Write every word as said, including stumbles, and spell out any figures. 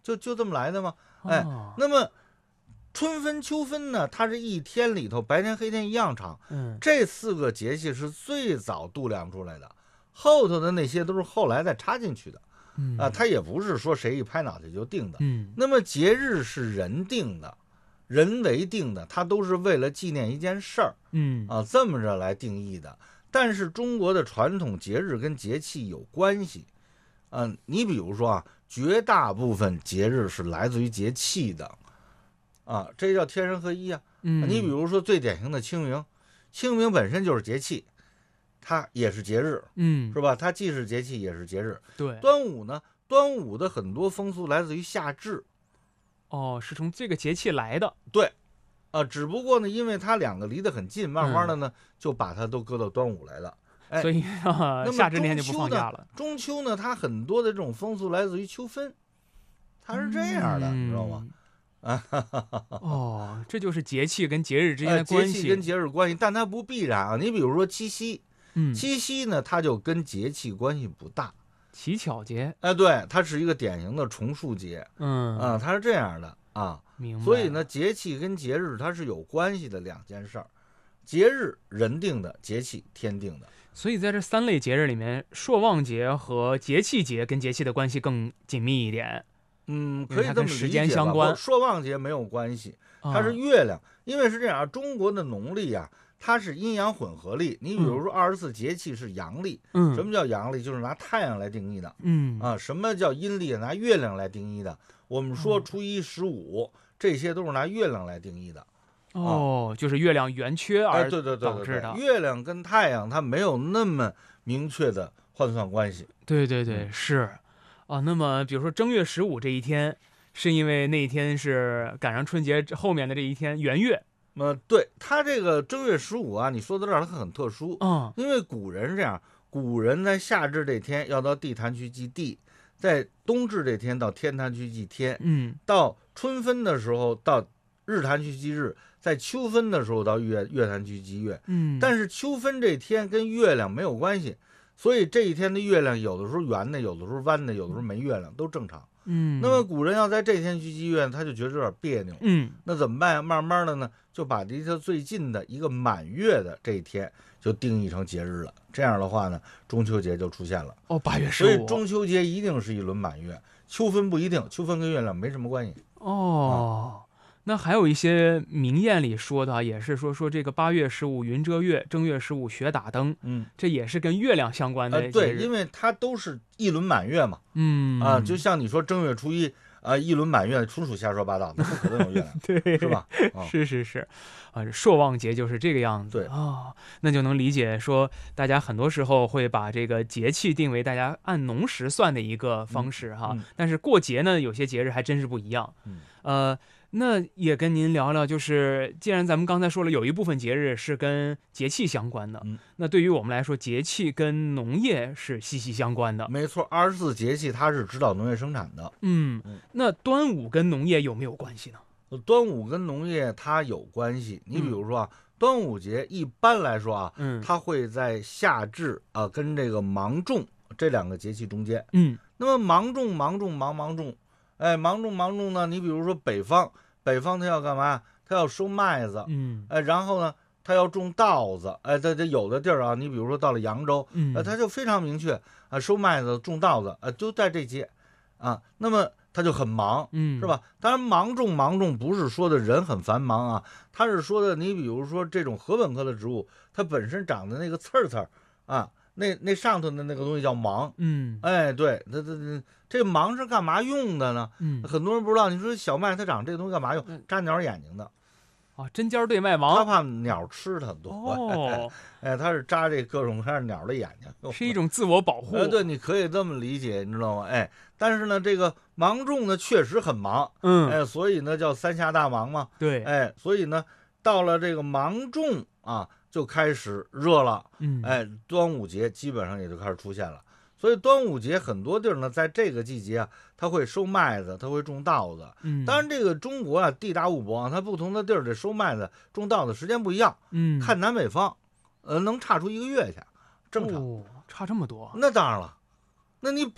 就就这么来的吗？哎， 哦、 那么春分、秋分呢，它是一天里头白天黑天一样长。 嗯， 这四个节气是最早度量出来的，后头的那些都是后来再插进去的。 嗯啊，它也不是说谁一拍脑袋就定的。 嗯， 那么节日是人定的，人为定的，它都是为了纪念一件事儿。 嗯啊，这么着来定义的。但是中国的传统节日跟节气有关系。嗯、啊，你比如说啊，绝大部分节日是来自于节气的。啊，这叫天人合一啊。 嗯， 你比如说最典型的清明，清明本身就是节气，它也是节日， 嗯， 是吧？它既是节气也是节日。 对。 端午呢，端午的很多风俗来自于夏至。 哦，是从这个节气来的。 对。啊，只不过呢，因为它两个离得很近，慢慢的呢、嗯、就把它都搁到端午来了。哎， 所以、啊、 那么夏至那天就不放假了。 中秋呢，它很多的这种风俗来自于秋分，它是这样的， 嗯、 你知道吗？ 啊，哦，这就是节气跟节日之间的关系。 节气跟节日关系，但它不必然啊。你比如说七夕， 嗯， 七夕呢，它就跟节气关系不大。 乞巧节， 哎，对，它是一个典型的重数节。 嗯啊，它是这样的啊。 明白。 所以呢，节气跟节日它是有关系的两件事儿。节日人定的，节气天定的。 所以在这三类节日里面，朔望节和节气节跟节气的关系更紧密一点。 嗯，可以这么理解吧。 时间相关。 朔望节没有关系，它是月亮，啊、因为是这样，中国的农历啊，它是阴阳混合历。你比如说二十四节气是阳历， 嗯， 什么叫阳历？就是拿太阳来定义的， 嗯啊，什么叫阴历？拿月亮来定义的。我们说初一十五、嗯，这些都是拿月亮来定义的。 哦，啊、就是月亮圆缺而导致的、哎。对对对对对对，月亮跟太阳它没有那么明确的换算关系。 对对对，嗯、是。啊，那么比如说正月十五这一天，是因为那一天是赶上春节后面的这一天圆月。 呃，对，他这个正月十五啊，你说到这儿它很特殊， 嗯， 因为古人是这样，古人在夏至这天要到地坛去祭地，在冬至这天到天坛去祭天， 嗯， 到春分的时候到日坛去祭日，在秋分的时候到月月坛去祭月， 嗯， 但是秋分这天跟月亮没有关系。所以这一天的月亮有的时候圆的，有的时候弯的，有的时候没月亮，都正常。 嗯， 那么古人要在这天去祭月，他就觉得有点别扭。 嗯， 那怎么办呀？慢慢的呢，就把离他最近的一个满月的这一天就定义成节日了。这样的话呢，中秋节就出现了。 哦，八月十五。 所以中秋节一定是一轮满月，秋分不一定，秋分跟月亮没什么关系。 哦。啊，那还有一些民谚里说的，也是说说这个八月十五云遮月，正月十五雪打灯， 嗯， 这也是跟月亮相关的节日。 呃、对，因为它都是一轮满月嘛， 嗯啊，就像你说正月初一啊，一轮满月，纯属瞎说八道，那不可能有月亮， 对， 是吧？ 哦、是是是，啊，朔望节就是这个样子。 对啊、哦，那就能理解说，大家很多时候会把这个节气定为大家按农时算的一个方式哈， 嗯嗯、 但是过节呢，有些节日还真是不一样。 嗯， 呃。那也跟您聊聊，就是既然咱们刚才说了，有一部分节日是跟节气相关的， 嗯， 那对于我们来说，节气跟农业是息息相关的。 没错，二十四节气它是指导农业生产的。 嗯，嗯那端午跟农业有没有关系呢？ 端午跟农业它有关系。你比如说啊，嗯、端午节一般来说啊， 嗯， 它会在夏至啊跟这个芒种这两个节气中间。 嗯， 那么芒种芒种芒芒种。哎，芒种芒种呢？你比如说北方，北方它要干嘛？它要收麦子， 嗯， 哎，然后呢，它要种稻子，哎，它它有的地儿啊，你比如说到了扬州， 嗯， 呃，它就非常明确啊，收麦子、种稻子，啊，就在这些，啊，那么它就很忙， 嗯， 是吧？当然，芒种芒种不是说的人很繁忙啊，它是说的你比如说这种禾本科的植物，它本身长的那个刺儿刺儿啊。那那上头的那个东西叫芒， 嗯， 哎，对，它它它这芒是干嘛用的呢？ 嗯， 很多人不知道。你说小麦它长这个东西干嘛用？扎鸟眼睛的。 啊，针尖对麦芒， 它怕鸟吃它多。 哦， 哎，它是扎这各种各样鸟的眼睛， 是一种自我保护。 哎，对，你可以这么理解，你知道吗？哎，但是呢，这个芒种呢确实很忙， 嗯， 哎，所以呢叫三下大忙嘛。 对， 哎，所以呢到了这个芒种啊。就开始热了， 嗯， 哎，端午节基本上也就开始出现了。所以端午节很多地儿呢，在这个季节啊，它会收麦子，它会种稻子。 嗯， 当然这个中国啊，地大物博啊，它不同的地儿这收麦子、种稻子时间不一样。 嗯， 看南北方，呃，能差出一个月去，正常。 哦，差这么多？ 那当然了，那你。